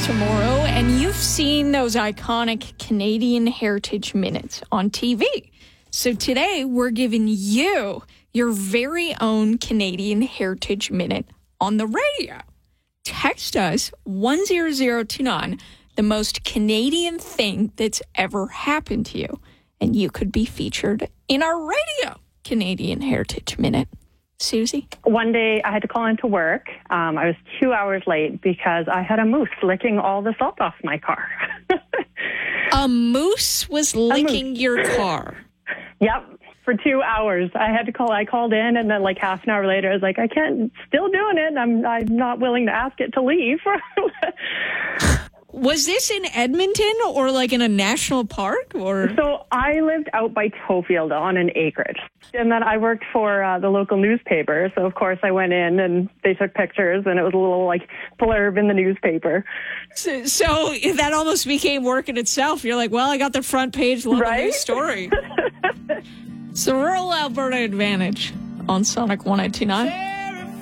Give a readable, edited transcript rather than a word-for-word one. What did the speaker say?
tomorrow, and you've seen those iconic Canadian Heritage Minutes on TV. So today, we're giving you your very own Canadian Heritage Minute on the radio. Text us 10029, the most Canadian thing that's ever happened to you, and you could be featured in our radio Canadian Heritage Minute. Susie? One day I had to call into work. I was 2 hours late because I had a moose licking all the salt off my car. A moose was licking your car? Yep. For 2 hours. I called in, and then like half an hour later, I was like, I can't, still doing it. And I'm not willing to ask it to leave. Was this in Edmonton or like in a national park? Or So I lived out by Tofield on an acreage. And then I worked for the local newspaper. So, of course, I went in and they took pictures, and it was a little like blurb in the newspaper. So that almost became work in itself. You're like, well, I got the front page local news story. It's the Rural Alberta Advantage on Sonic 102.9.